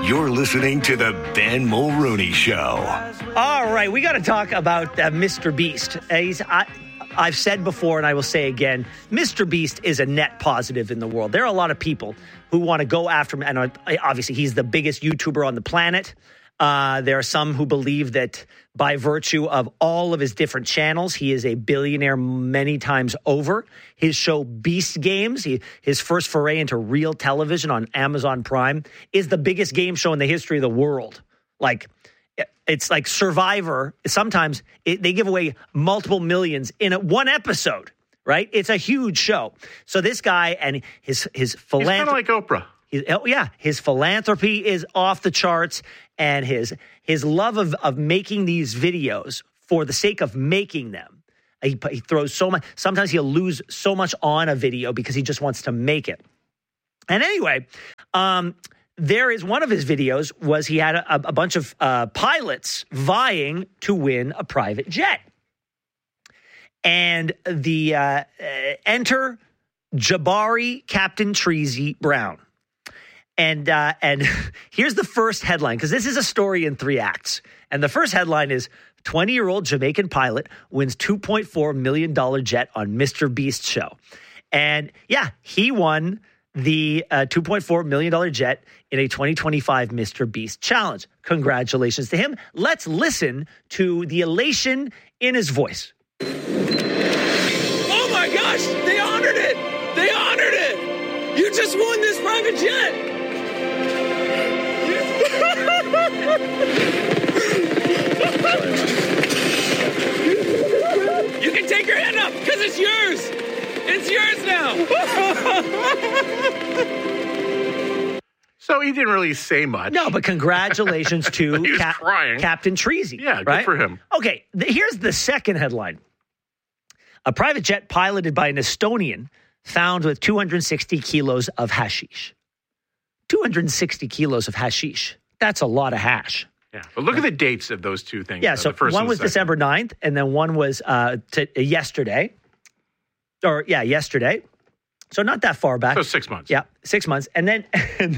You're listening to the Ben Mulrooney Show. All right, we got to talk about Mr. Beast. I've said before, and I will say again, Mr. Beast is a net positive in the world. There are a lot of people who want to go after him, and obviously he's the biggest YouTuber on the planet. There are some who believe that by virtue of all of his different channels, he is a billionaire many times over. His show Beast Games, his first foray into real television on Amazon Prime, is the biggest game show in the history of the world. Like, it's like Survivor. Sometimes they give away multiple millions in one episode, right? It's a huge show. So this guy and his philanthropy. He's kind of like Oprah. His philanthropy is off the charts, and his love of making these videos for the sake of making them. He throws so much. Sometimes he'll lose so much on a video because he just wants to make it. And anyway, there is one of his videos was he had a bunch of pilots vying to win a private jet, and the enter Jabari Captain Treasy Brown. And here's the first headline, because this is a story in 3 acts. And the first headline is 20-year-old Jamaican pilot wins $2.4 million jet on Mr. Beast show. And yeah, he won the $2.4 million jet in a 2025 Mr. Beast challenge. Congratulations to him. Let's listen to the elation in his voice. Oh my gosh, they honored it. They honored it. You just won this private jet. You can take your hand up because it's yours. It's yours now. So he didn't really say much. No, but congratulations to Captain Treasy. Yeah, good right? for him. Okay, here's the second headline. A private jet piloted by an Estonian found with 260 kilos of hashish. 260 kilos of hashish. That's a lot of hash. Yeah, but look at the dates of those two things. Yeah, so one was December 9th, and then one was yesterday. Yesterday. So not that far back. So 6 months. Yeah, 6 months. And then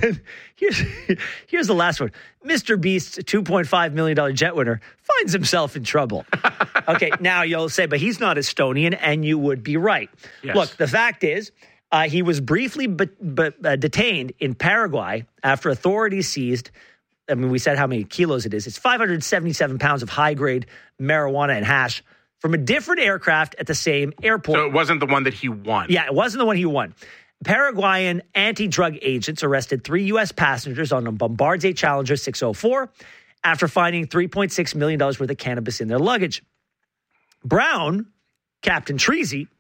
here's the last one. Mr. Beast's $2.5 million jet winner finds himself in trouble. Okay, now you'll say, but he's not Estonian, and you would be right. Yes. Look, the fact is, he was briefly detained in Paraguay after authorities seized, I mean, we said how many kilos it is. It's 577 pounds of high-grade marijuana and hash from a different aircraft at the same airport. So it wasn't the one that he won. Yeah, it wasn't the one he won. Paraguayan anti-drug agents arrested 3 U.S. passengers on a Bombardier Challenger 604 after finding $3.6 million worth of cannabis in their luggage. Brown, Captain Treasy,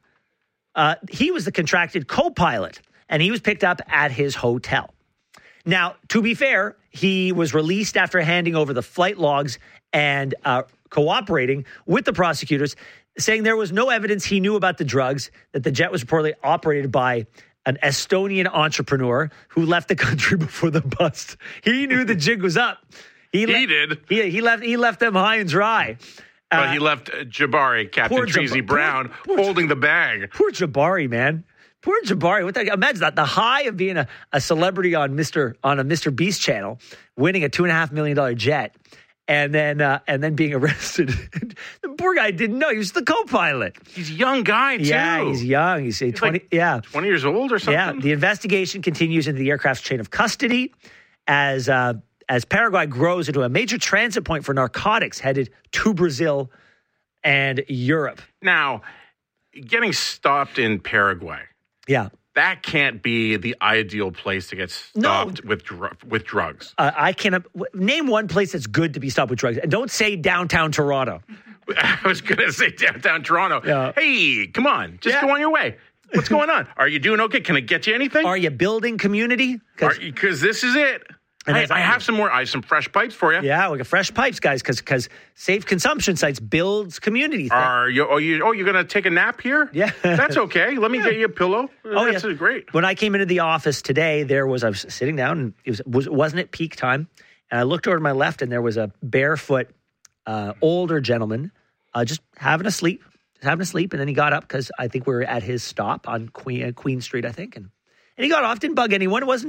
he was the contracted co-pilot, and he was picked up at his hotel. Now, to be fair, he was released after handing over the flight logs and cooperating with the prosecutors, saying there was no evidence he knew about the drugs, that the jet was reportedly operated by an Estonian entrepreneur who left the country before the bust. He knew the jig was up. He did. He left them high and dry. But he left Jabari, Captain Treasy Brown, holding the bag. Poor Jabari, man. Poor Jabari. Imagine that, the high of being a celebrity on a Mr. Beast channel, winning a $2.5 million jet, and then being arrested. The poor guy didn't know he was the co-pilot. He's a young guy too. Yeah, he's young. He's 20. Like 20 years old or something. Yeah. The investigation continues into the aircraft's chain of custody as Paraguay grows into a major transit point for narcotics headed to Brazil and Europe. Now, getting stopped in Paraguay. Yeah. That can't be the ideal place to get stopped with drugs. I cannot name one place that's good to be stopped with drugs. And don't say downtown Toronto. I was going to say downtown Toronto. Yeah. Hey, come on. Just go on your way. What's going on? Are you doing okay? Can I get you anything? Are you building community? Because this is it. I have some fresh pipes for you. Yeah, we got fresh pipes, guys, because Safe Consumption Sites builds community. You're going to take a nap here? Yeah. That's okay. Let me get you a pillow. Oh, That's great. When I came into the office today, I was sitting down, and it wasn't at peak time, and I looked over to my left, and there was a barefoot older gentleman just having a sleep, and then he got up because I think we were at his stop on Queen Street, I think, and he got off, didn't bug anyone. It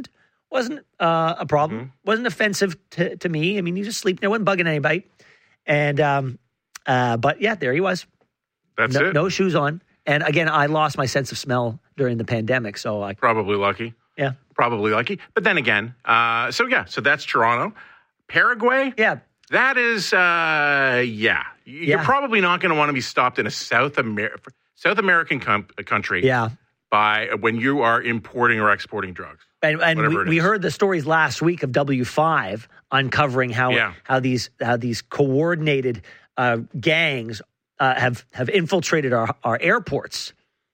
Wasn't a problem. Mm-hmm. Wasn't offensive to me. I mean, he just sleeping there, wasn't bugging anybody. And but yeah, there he was. That's it. No shoes on. And again, I lost my sense of smell during the pandemic, so I Probably lucky. yeah. Probably lucky. But then again, so that's Toronto. Paraguay? Yeah. That is, You're probably not going to want to be stopped in a South American country Yeah. by when you are importing or exporting drugs. And we heard the stories last week of W5 uncovering how these coordinated gangs have infiltrated our airports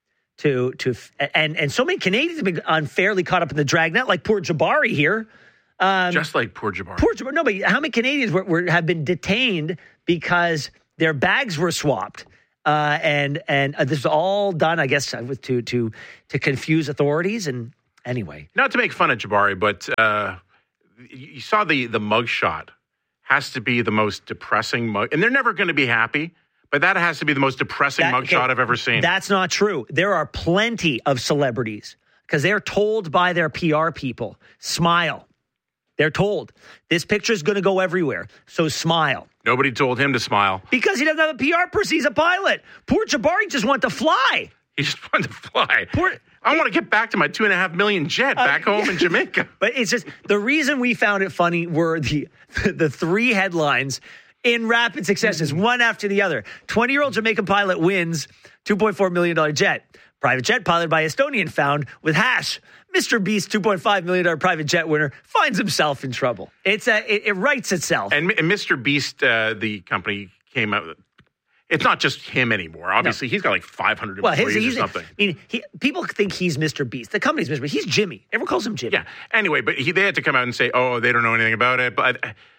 and so many Canadians have been unfairly caught up in the dragnet, like poor Jabari here. Just like poor Jabari. No, but how many Canadians have been detained because their bags were swapped? And this is all done, I guess, to confuse authorities. And anyway, not to make fun of Jabari, but you saw the mug shot. Has to be the most depressing mug, and they're never going to be happy. But that has to be the most depressing mugshot I've ever seen. That's not true. There are plenty of celebrities because they're told by their PR people, smile. They're told this picture is going to go everywhere, so smile. Nobody told him to smile. Because he doesn't have a PR person. He's a pilot. Poor Jabari just wanted to fly. He just wanted to fly. I want to get back to my $2.5 million jet back home in Jamaica. But it's just the reason we found it funny were the three headlines in rapid succession, one after the other. 20-year-old Jamaican pilot wins $2.4 million jet. Private jet piloted by Estonian found with hash. Mr. Beast, $2.5 million private jet winner, finds himself in trouble. It writes itself. And Mr. Beast, the company, came out. It's not just him anymore. Obviously, He's got like 500 employees or something. I mean, people think he's Mr. Beast. The company's Mr. Beast. He's Jimmy. Everyone calls him Jimmy. Yeah. Anyway, but they had to come out and say, "Oh, they don't know anything about it." But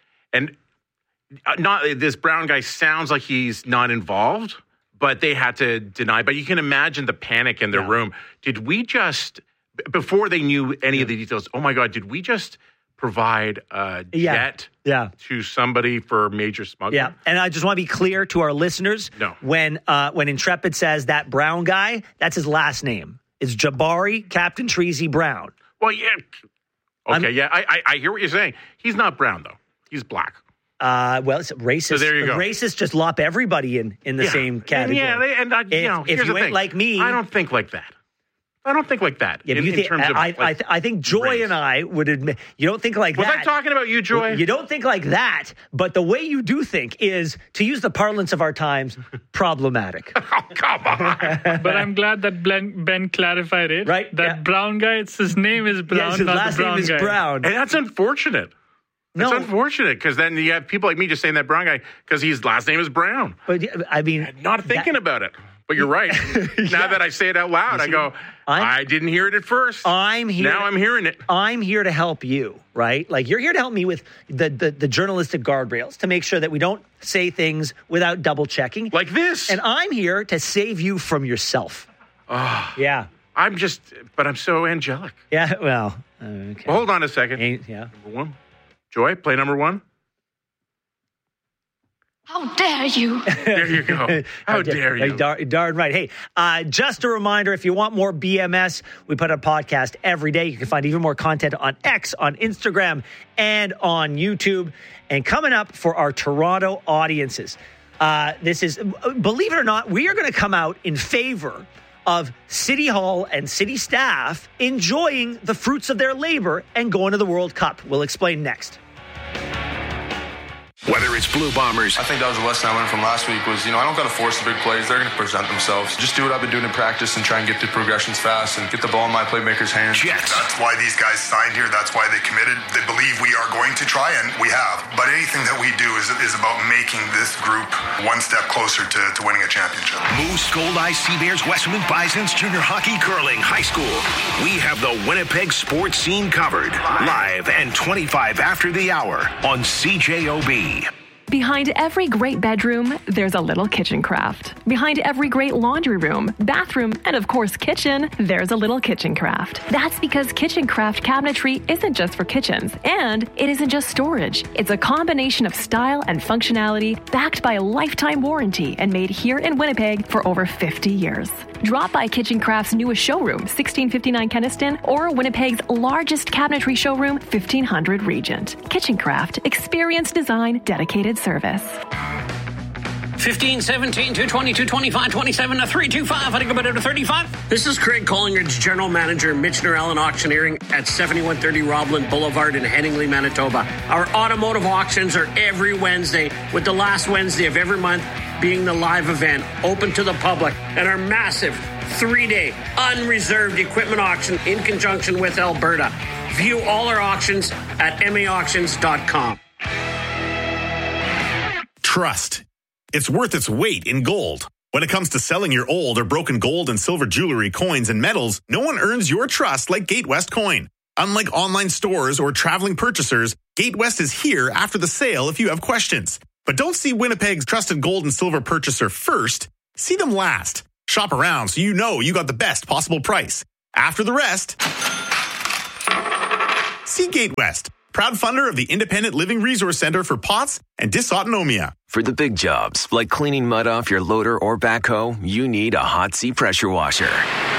not this brown guy sounds like he's not involved, but they had to deny. But you can imagine the panic in their room. Did we just, before they knew any of the details? Oh my God! Did we just provide a jet to somebody for major smuggling? Yeah, and I just want to be clear to our listeners. No. When Intrepid says that brown guy, that's his last name. It's Jabari Captain Treasy Brown. Well, yeah. Okay, I hear what you're saying. He's not brown, though. He's black. Well, it's racist. So there you go. Racists just lop everybody in the same category. If you ain't like me, I don't think like that. Yeah, I think Joy race. And I would admit you don't think like that. Was I talking about you, Joy? You don't think like that, but the way you do think is, to use the parlance of our times, problematic. Oh, come on. But I'm glad that Ben clarified it. Right? That brown guy, his name is Brown, yes, his not last the brown name is guy. Brown. And that's unfortunate. No. It's unfortunate because then you have people like me just saying that brown guy because his last name is Brown. But I mean, not thinking about it. But you're right. Now that I say it out loud, I go, I didn't hear it at first. I'm here. Now I'm hearing it. I'm here to help you, right? Like you're here to help me with the journalistic guardrails to make sure that we don't say things without double checking. Like this. And I'm here to save you from yourself. Oh, yeah. I'm so angelic. Yeah, well, okay. Well, hold on a second. Yeah. Number one. Joy, play number one. How dare you? There you go. How dare you? Darn right. Hey, just a reminder, if you want more BMS, we put a podcast every day. You can find even more content on X, on Instagram, and on YouTube. And coming up for our Toronto audiences, this is, believe it or not, we are going to come out in favor of City Hall and city staff enjoying the fruits of their labor and going to the World Cup. We'll explain next. Whether it's Blue Bombers. I think that was a lesson I learned from last week was, I don't got to force the big plays. They're going to present themselves. Just do what I've been doing in practice and try and get the progressions fast and get the ball in my playmakers' hands. Jets. That's why these guys signed here. That's why they committed. They believe we are going to try, and we have. But anything that we do is about making this group one step closer to winning a championship. Moose, Gold Eyes, Sea Bears, Westman, Bisons, junior hockey, curling, high school. We have the Winnipeg sports scene covered. Live and 25 after the hour on CJOB. Behind every great bedroom, there's a little kitchen craft. Behind every great laundry room, bathroom, and of course kitchen, there's a little kitchen craft. That's because kitchen craft cabinetry isn't just for kitchens, and it isn't just storage. It's a combination of style and functionality backed by a lifetime warranty and made here in Winnipeg for over 50 years. Drop by Kitchen Craft's newest showroom, 1659 Kenniston, or Winnipeg's largest cabinetry showroom, 1500 Regent. Kitchen Craft, experience design, dedicated service. 15, 17, 220, 225, 27 to 325. I think about it to 35. This is Craig Collingridge, General Manager, Michener Allen Auctioneering at 7130 Roblin Boulevard in Headingley, Manitoba. Our automotive auctions are every Wednesday, with the last Wednesday of every month being the live event, open to the public, and our massive 3-day unreserved equipment auction in conjunction with Alberta. View all our auctions at maauctions.com. Trust. It's worth its weight in gold. When it comes to selling your old or broken gold and silver jewelry, coins, and metals, no one earns your trust like Gatewest Coin. Unlike online stores or traveling purchasers, Gatewest is here after the sale if you have questions. But don't see Winnipeg's trusted gold and silver purchaser first. See them last. Shop around so you know you got the best possible price. After the rest, see Gatewest, proud funder of the Independent Living Resource Center for POTS and Dysautonomia. For the big jobs, like cleaning mud off your loader or backhoe, you need a Hot Sea pressure washer.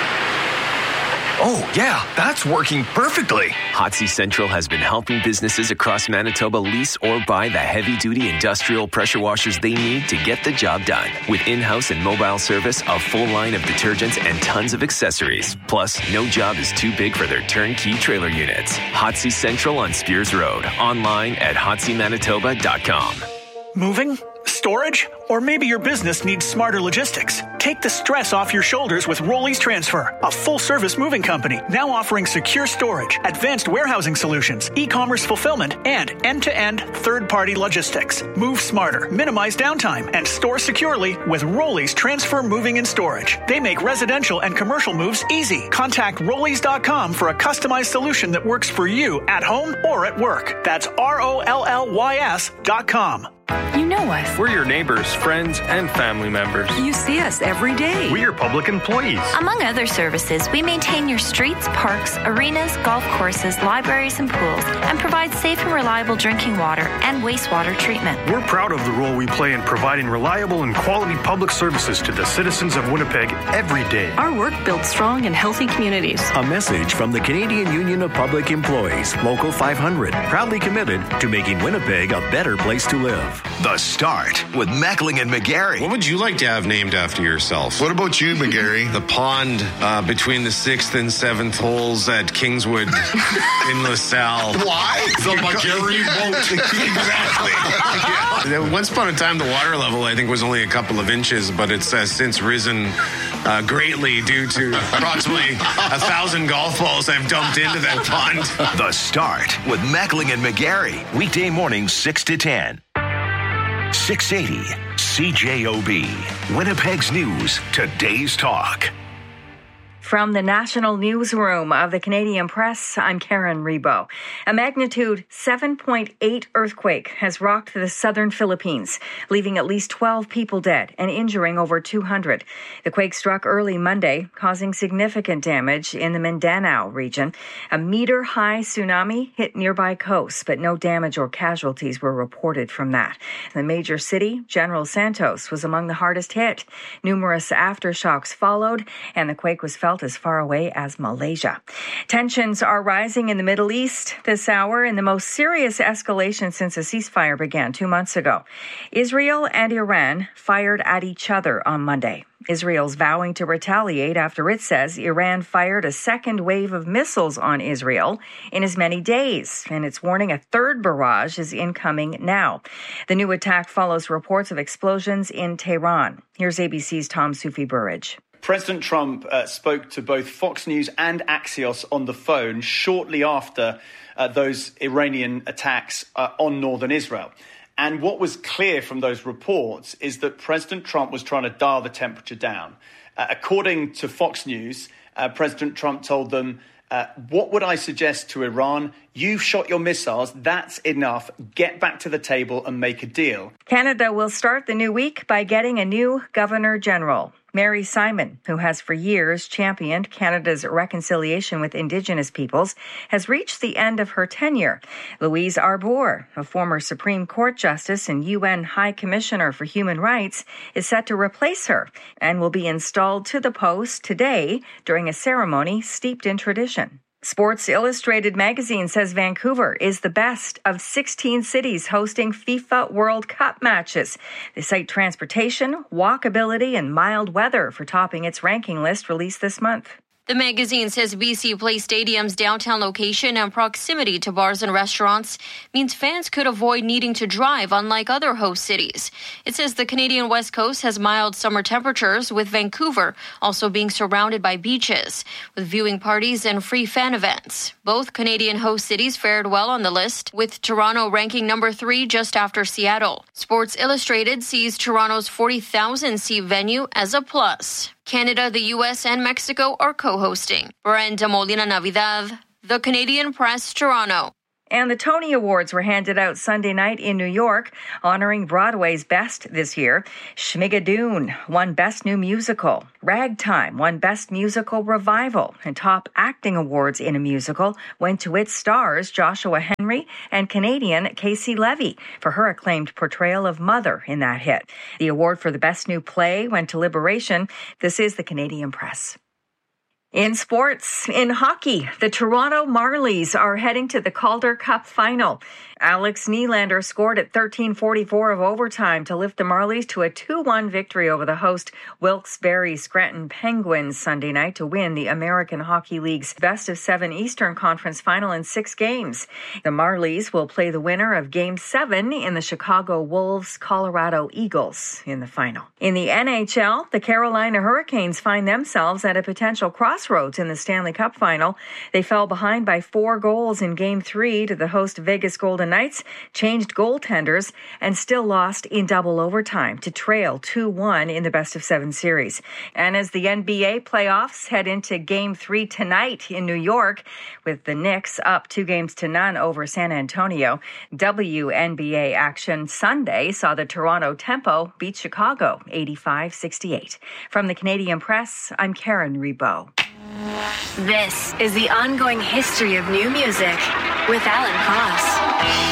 Oh, yeah, that's working perfectly. Hot Sea Central has been helping businesses across Manitoba lease or buy the heavy-duty industrial pressure washers they need to get the job done. With in-house and mobile service, a full line of detergents, and tons of accessories. Plus, no job is too big for their turnkey trailer units. Hot Sea Central on Spears Road. Online at hotseamanitoba.com. Moving? Storage? Or maybe your business needs smarter logistics. Take the stress off your shoulders with Rollies Transfer, a full-service moving company now offering secure storage, advanced warehousing solutions, e-commerce fulfillment, and end-to-end third-party logistics. Move smarter, minimize downtime, and store securely with Rollies Transfer Moving and Storage. They make residential and commercial moves easy. Contact Rollies.com for a customized solution that works for you at home or at work. That's ROLLYS.com. You know us. We're your neighbors, friends, and family members. You see us every day. We're your public employees. Among other services, we maintain your streets, parks, arenas, golf courses, libraries, and pools, and provide safe and reliable drinking water and wastewater treatment. We're proud of the role we play in providing reliable and quality public services to the citizens of Winnipeg every day. Our work builds strong and healthy communities. A message from the Canadian Union of Public Employees, Local 500, proudly committed to making Winnipeg a better place to live. The Start with Meckling and McGarry. What would you like to have named after yourself? What about you, McGarry? The pond between the 6th and 7th holes at Kingswood in LaSalle. Why? The McGarry boat. Exactly. Yeah. Once upon a time, the water level, I think, was only a couple of inches, but it's since risen greatly due to approximately 1,000 golf balls I've dumped into that pond. The Start with Meckling and McGarry. Weekday mornings 6 to 10. 680 CJOB. Winnipeg's News. Today's Talk. From the National Newsroom of the Canadian Press, I'm Karen Rebo. A magnitude 7.8 earthquake has rocked the southern Philippines, leaving at least 12 people dead and injuring over 200. The quake struck early Monday, causing significant damage in the Mindanao region. A meter-high tsunami hit nearby coasts, but no damage or casualties were reported from that. The major city, General Santos, was among the hardest hit. Numerous aftershocks followed, and the quake was felt as far away as Malaysia. Tensions are rising in the Middle East this hour in the most serious escalation since a ceasefire began 2 months ago. Israel and Iran fired at each other on Monday. Israel's vowing to retaliate after it says Iran fired a second wave of missiles on Israel in as many days, and it's warning a third barrage is incoming now. The new attack follows reports of explosions in Tehran. Here's ABC's Tom Sufi-Burridge. President Trump spoke to both Fox News and Axios on the phone shortly after those Iranian attacks on northern Israel. And what was clear from those reports is that President Trump was trying to dial the temperature down. According to Fox News, President Trump told them What would I suggest to Iran? You've shot your missiles. That's enough. Get back to the table and make a deal. Canada will start the new week by getting a new Governor General. Mary Simon, who has for years championed Canada's reconciliation with Indigenous peoples, has reached the end of her tenure. Louise Arbour, a former Supreme Court Justice and UN High Commissioner for Human Rights, is set to replace her and will be installed to the post today during a ceremony steeped in tradition. Sports Illustrated magazine says Vancouver is the best of 16 cities hosting FIFA World Cup matches. They cite transportation, walkability, and mild weather for topping its ranking list released this month. The magazine says BC Place Stadium's downtown location and proximity to bars and restaurants means fans could avoid needing to drive, unlike other host cities. It says the Canadian West Coast has mild summer temperatures, with Vancouver also being surrounded by beaches, with viewing parties and free fan events. Both Canadian host cities fared well on the list, with Toronto ranking number 3 just after Seattle. Sports Illustrated sees Toronto's 40,000-seat venue as a plus. Canada, the U.S., and Mexico are co-hosting. Brenda Molina Navidad, The Canadian Press, Toronto. And the Tony Awards were handed out Sunday night in New York, honoring Broadway's best this year. Schmigadoon won Best New Musical. Ragtime won Best Musical Revival. And top acting awards in a musical went to its stars, Joshua Henry and Canadian Casey Levy, for her acclaimed portrayal of Mother in that hit. The award for the Best New Play went to Liberation. This is the Canadian Press. In sports, in hockey, the Toronto Marlies are heading to the Calder Cup final. Alex Nylander scored at 13:44 of overtime to lift the Marlies to a 2-1 victory over the host Wilkes-Barre Scranton Penguins Sunday night to win the American Hockey League's best-of-7 Eastern Conference final in 6 games. The Marlies will play the winner of Game 7 in the Chicago Wolves-Colorado Eagles in the final. In the NHL, the Carolina Hurricanes find themselves at a potential crossroads in the Stanley Cup final. They fell behind by 4 goals in Game 3 to the host Vegas Golden Knights, changed goaltenders, and still lost in double overtime to trail 2-1 in the best-of-7 series. And as the NBA playoffs head into Game 3 tonight in New York, with the Knicks up 2-0 over San Antonio, WNBA action Sunday saw the Toronto Tempo beat Chicago 85-68. From the Canadian Press, I'm Karen Rebo. This is the ongoing history of new music with Alan Cross.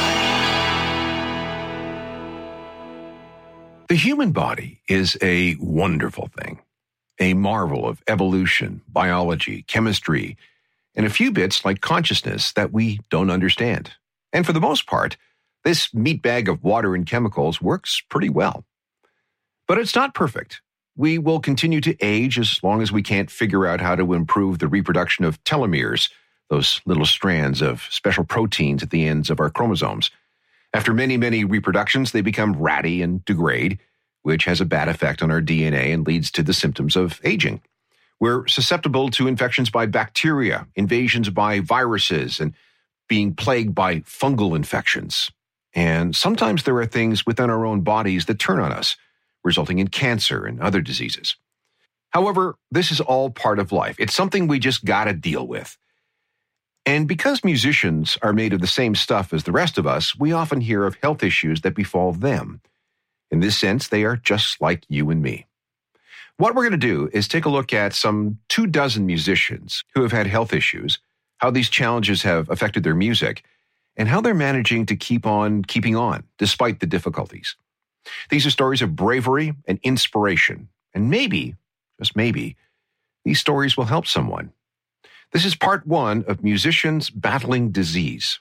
The human body is a wonderful thing, a marvel of evolution, biology, chemistry, and a few bits like consciousness that we don't understand. And for the most part, this meat bag of water and chemicals works pretty well. But it's not perfect. We will continue to age as long as we can't figure out how to improve the reproduction of telomeres, those little strands of special proteins at the ends of our chromosomes. After many, many reproductions, they become ratty and degrade, which has a bad effect on our DNA and leads to the symptoms of aging. We're susceptible to infections by bacteria, invasions by viruses, and being plagued by fungal infections. And sometimes there are things within our own bodies that turn on us, resulting in cancer and other diseases. However, this is all part of life. It's something we just gotta deal with. And because musicians are made of the same stuff as the rest of us, we often hear of health issues that befall them. In this sense, they are just like you and me. What we're going to do is take a look at some 24 musicians who have had health issues, how these challenges have affected their music, and how they're managing to keep on keeping on despite the difficulties. These are stories of bravery and inspiration, and maybe, just maybe, these stories will help someone. This is part 1 of Musicians Battling Disease.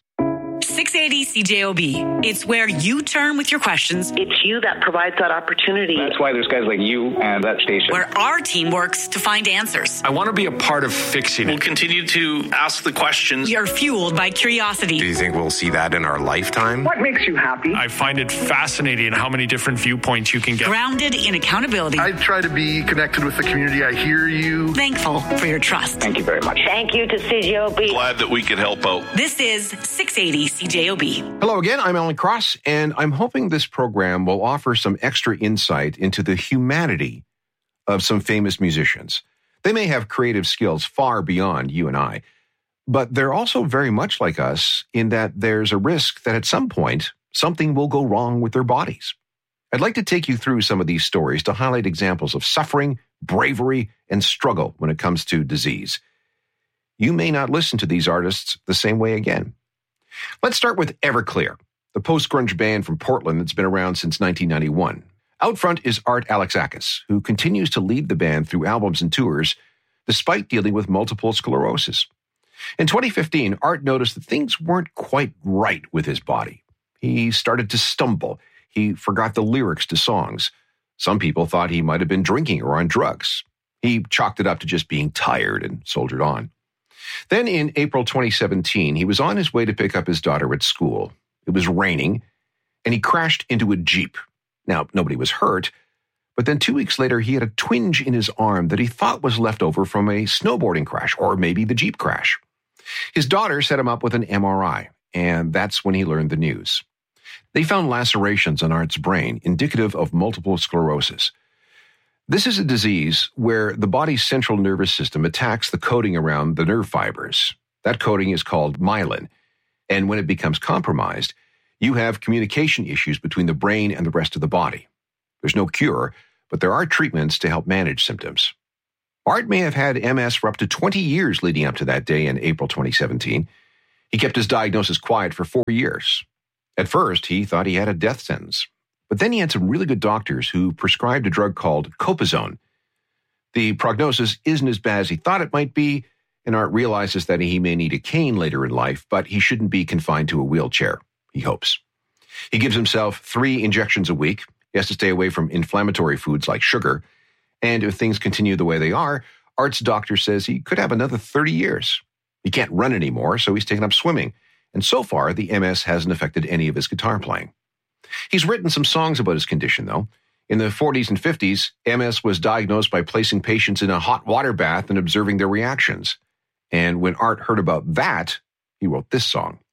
680 CJOB. It's where you turn with your questions. It's you that provides that opportunity. That's why there's guys like you and that station. Where our team works to find answers. I want to be a part of fixing it. We'll continue to ask the questions. You're fueled by curiosity. Do you think we'll see that in our lifetime? What makes you happy? I find it fascinating how many different viewpoints you can get. Grounded in accountability. I try to be connected with the community. I hear you. Thankful for your trust. Thank you very much. Thank you to CJOB. Glad that we could help out. This is 680 CJOB. Hello again, I'm Alan Cross, and I'm hoping this program will offer some extra insight into the humanity of some famous musicians. They may have creative skills far beyond you and I, But they're also very much like us in that there's a risk that at some point, something will go wrong with their bodies. I'd like to take you through some of these stories to highlight examples of suffering, bravery, and struggle when it comes to disease. You may not listen to these artists the same way again. Let's start with Everclear, the post-grunge band from Portland that's been around since 1991. Out front is Art Alexakis, who continues to lead the band through albums and tours despite dealing with multiple sclerosis. In 2015, Art noticed that things weren't quite right with his body. He started to stumble. He forgot the lyrics to songs. Some people thought he might have been drinking or on drugs. He chalked it up to just being tired and soldiered on. Then in April 2017, he was on his way to pick up his daughter at school. It was raining, and he crashed into a Jeep. Now, nobody was hurt, but then 2 weeks later, he had a twinge in his arm that he thought was left over from a snowboarding crash, or maybe the Jeep crash. His daughter set him up with an MRI, and that's when he learned the news. They found lacerations on Art's brain, indicative of multiple sclerosis. This is a disease where the body's central nervous system attacks the coating around the nerve fibers. That coating is called myelin, and when it becomes compromised, you have communication issues between the brain and the rest of the body. There's no cure, but there are treatments to help manage symptoms. Art may have had MS for up to 20 years leading up to that day in April 2017. He kept his diagnosis quiet for 4 years. At first, he thought he had a death sentence. But then he had some really good doctors who prescribed a drug called Copazone. The prognosis isn't as bad as he thought it might be, and Art realizes that he may need a cane later in life, but he shouldn't be confined to a wheelchair, he hopes. He gives himself 3 injections a week. He has to stay away from inflammatory foods like sugar. And if things continue the way they are, Art's doctor says he could have another 30 years. He can't run anymore, so he's taken up swimming. And so far, the MS hasn't affected any of his guitar playing. He's written some songs about his condition, though. In the 40s and 50s, MS was diagnosed by placing patients in a hot water bath and observing their reactions. And when Art heard about that, he wrote this song.